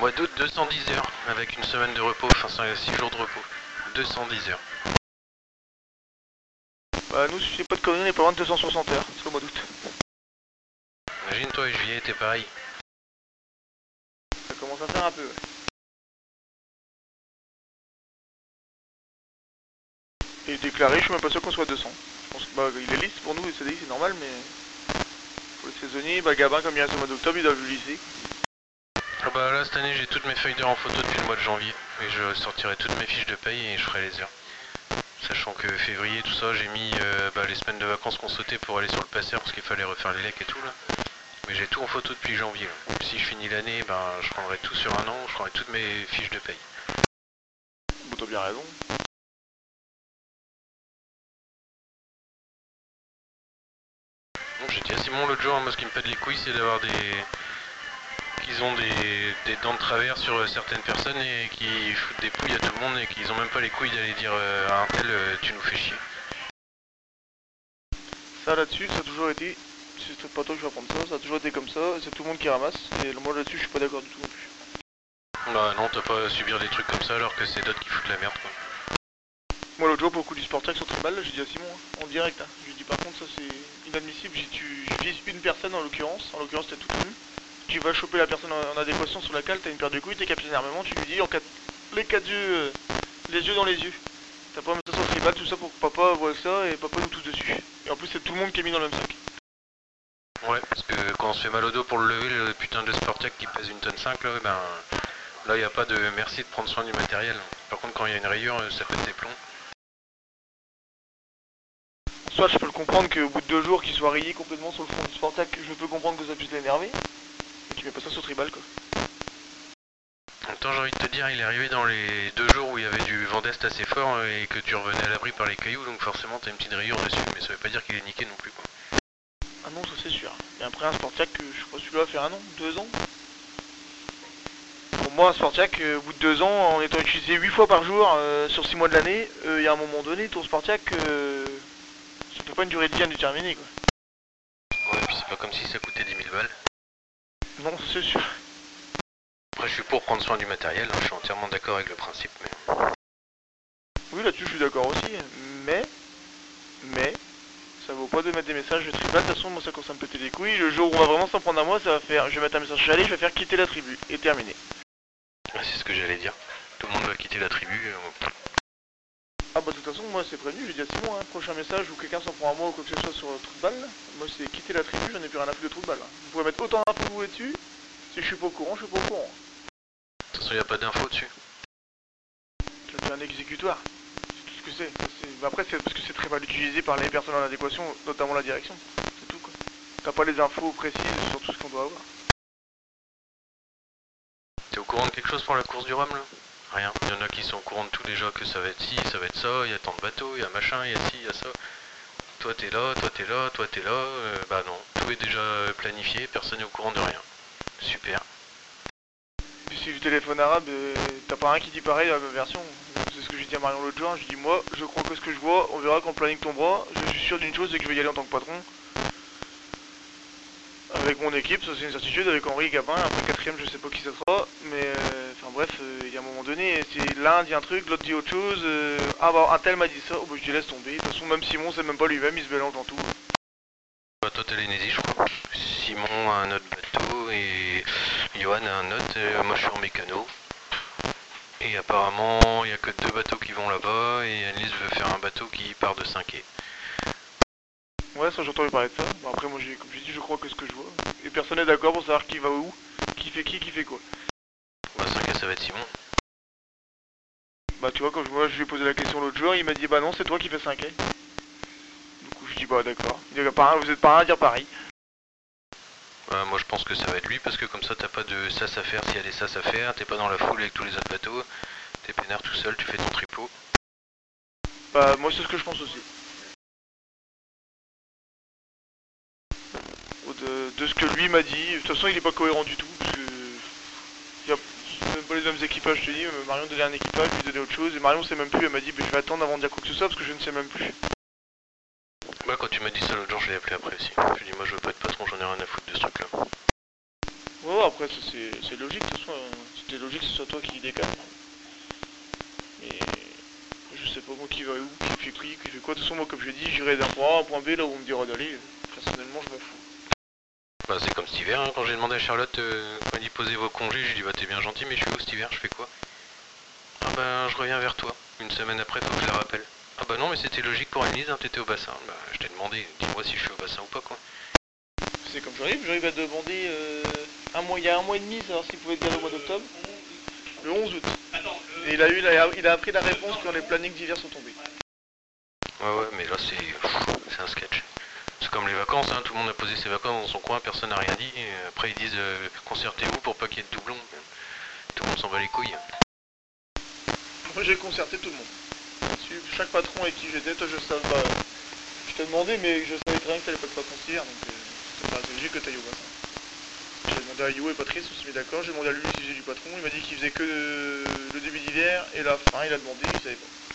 Mois d'août, 210 heures, avec une semaine de repos, enfin 6 jours de repos. 210 heures. Bah nous, si je sais pas de conneries, on est pas loin de 260 heures, c'est le mois d'août. Imagine-toi, juillet était pareil. Ça commence à faire un peu, ouais. Et déclaré, je suis même pas sûr qu'on soit 200. Je pense que bah, il est lisse pour nous, et CDI c'est normal, mais pour les saisonniers, bah Gabin, comme il reste au mois d'octobre, il doit le lycée. Ah bah là, cette année, j'ai toutes mes feuilles d'heures en photo depuis le mois de janvier. Et je sortirai toutes mes fiches de paye et je ferai les heures. Sachant que février, tout ça, j'ai mis les semaines de vacances qu'on sautait pour aller sur le passer parce qu'il fallait refaire les lecs et tout là. Mais j'ai tout en photo depuis janvier. Là. Si je finis l'année, je prendrai tout sur un an, je prendrai toutes mes fiches de paye. Bon, t'as bien raison. Bon, j'ai dit à Simon l'autre jour, moi ce qui me pète les couilles, c'est d'avoir qu'ils ont des dents de travers sur certaines personnes et qui foutent des pouilles à tout le monde et qu'ils ont même pas les couilles d'aller dire à un tel tu nous fais chier. Ça là-dessus, ça a toujours été, c'est pas toi que je vais apprendre ça, ça a toujours été comme ça, c'est tout le monde qui ramasse, et moi là-dessus je suis pas d'accord du tout non plus. Bah non, t'as pas à subir des trucs comme ça alors que c'est d'autres qui foutent la merde quoi. Moi l'autre jour pour le coup du Sportac sur Tribal, j'ai dit à Simon, en direct, hein. Je lui ai dit par contre ça c'est inadmissible, je vise une personne en l'occurrence t'es toute nue, tu vas choper la personne en adéquation sur la cale, t'as une paire de couilles, t'es capitaine d'armement, tu lui dis les 4 yeux, les yeux dans les yeux. T'as pas à mettre ça sur Tribal, tout ça pour que papa voit ça et papa nous tous dessus. Et en plus c'est tout le monde qui est mis dans le même sac. Ouais, parce que quand on se fait mal au dos pour le lever, le putain de Sportiac qui pèse 1 tonne 5 là, là y a pas de merci de prendre soin du matériel. Par contre quand il y a une rayure, ça pète des plombs. Soit je peux le comprendre qu'au bout de 2 jours qu'il soit rayé complètement sur le front du Sportac, je peux comprendre que ça puisse l'énerver. Mais tu mets pas ça sur Tribal quoi. En même temps j'ai envie de te dire, il est arrivé dans les 2 jours où il y avait du vent d'est assez fort et que tu revenais à l'abri par les cailloux, donc forcément t'as une petite rayure dessus, mais ça veut pas dire qu'il est niqué non plus quoi. Ah non, ça c'est sûr. Et après un Sportiac, je crois que celui-là va faire 1 an, 2 ans. Pour moi un Sportiac, au bout de 2 ans, en étant utilisé 8 fois par jour sur 6 mois de l'année, il y a un moment donné, ton Sportiac, ça fait pas une durée de vie indéterminée quoi. Ouais, puis c'est pas comme si ça coûtait 10 000 balles. Non, ça c'est sûr. Après je suis pour prendre soin du matériel, hein, je suis entièrement d'accord avec le principe, mais... Oui là-dessus je suis d'accord aussi, mais, ça vaut pas de mettre des messages de Tribal, de toute façon moi ça commence à me péter les couilles, le jour où on va vraiment s'en prendre à moi, ça va faire, je vais mettre un message chalet, je vais faire quitter la tribu, et terminé. Ah, c'est ce que j'allais dire. Tout le monde va quitter la tribu. Ah bah de toute façon moi c'est prévenu, j'ai dit à Simon, hein, prochain message où quelqu'un s'en prend à moi ou quoi que ce soit sur trou de balle, moi c'est quitter la tribu, j'en ai plus rien à foutre de trou de balle. Vous pouvez mettre autant d'infos que vous voulez dessus, si je suis pas au courant, je suis pas au courant. De toute façon, il n'y a pas d'infos dessus. C'est un exécutoire, c'est tout ce que c'est. Après c'est parce que c'est très mal utilisé par les personnes en adéquation, notamment la direction, c'est tout quoi. T'as pas les infos précises sur tout ce qu'on doit avoir. T'es au courant de quelque chose pour la course du Rhum là? Rien. Il y en a qui sont au courant de tout déjà, que ça va être ci, ça va être ça, il y a tant de bateaux, il y a machin, il y a ci, il y a ça. Toi t'es là, toi t'es là, toi t'es là, bah non. Tout est déjà planifié, personne n'est au courant de rien. Super. Puis c'est du téléphone arabe, t'as pas un qui dit pareil dans la version. C'est ce que j'ai dit à Marion l'autre jour, je dis moi je crois que ce que je vois, on verra quand on planning ton bras, je suis sûr d'une chose, c'est que je vais y aller en tant que patron. Avec mon équipe, ça c'est une certitude, avec Henri, Gabin, après quatrième je sais pas qui ça sera, mais enfin bref, il y a un moment donné, si l'un dit un truc, l'autre dit autre chose, ah bah un tel m'a dit ça, oh bah je dis laisse tomber, de toute façon même Simon c'est même pas lui-même, il se mélange dans tout. Bah toi t'as l'Enesi je crois. Simon a un autre bateau et Johan a un autre, et moi je suis en mécano. Et apparemment il n'y a que 2 bateaux qui vont là-bas et Annelise veut faire un bateau qui part de 5 Ouais, ça j'ai entendu parler de ça, bon après moi comme j'ai dit je crois que ce que je vois, et personne n'est d'accord pour savoir qui va où, qui fait quoi. Bah 5 ça va être Simon. Bah tu vois, quand moi je lui ai posé la question l'autre jour, il m'a dit bah non c'est toi qui fais 5 Du coup je dis bah d'accord, vous êtes pas un à dire pareil. Moi je pense que ça va être lui parce que comme ça t'as pas de sas à faire s'il y a des sas à faire, t'es pas dans la foule avec tous les autres bateaux, t'es peinard tout seul, tu fais ton tripot. Bah moi c'est ce que je pense aussi. De ce que lui m'a dit, de toute façon il est pas cohérent du tout, parce que c'est même pas les mêmes équipages je te dis, Marion donnait un équipage, lui donnait autre chose, et Marion sait même plus, elle m'a dit bah, je vais attendre avant de dire quoi que ce soit parce que je ne sais même plus. Bah quand tu m'as dit ça l'autre jour je l'ai appelé après aussi. Je lui ai dit moi je veux pas être patron, j'en ai rien à foutre de ce truc là. Ouais, après, ça, c'est logique, de toute façon, c'était logique que ce soit toi qui décale. Mais je sais pas moi qui va où, qui fait qui fait quoi. De toute façon, moi, comme je l'ai dit, j'irai d'un point A à un point B là où on me dira d'aller. Personnellement, je m'en fous. Bah c'est comme cet hiver, hein, quand j'ai demandé à Charlotte quand elle dit posez vos congés, j'ai dit bah t'es bien gentil mais je suis où cet hiver, je fais quoi? Ah bah je reviens vers toi, une semaine après faut que je la rappelle. Ah bah non mais c'était logique pour Annelise, hein, t'étais au bassin. Bah je t'ai demandé, dis-moi si je suis au bassin ou pas quoi. C'est comme j'arrive à demander il y a un mois et demi, savoir s'il pouvait être garé au mois d'octobre. Le 11 août. Et il a appris la réponse quand les plannings d'hiver sont tombés. Ouais mais là c'est un sketch. C'est comme les vacances, hein, tout le monde a posé ses vacances dans son coin, personne n'a rien dit. Et après ils disent concertez-vous pour pas qu'il y ait de doublons. Tout le monde s'en bat les couilles. Moi j'ai concerté tout le monde. Chaque patron avec qui j'étais, toi je savais pas. Je t'ai demandé mais je savais très bien que t'allais pas de vacances hier, donc c'était pas logique que t'ailles au bassin. J'ai demandé à Yo et Patrice, on s'est mis d'accord, j'ai demandé à lui si j'ai du patron, il m'a dit qu'il faisait que le début d'hiver et la fin, il a demandé, il savait pas.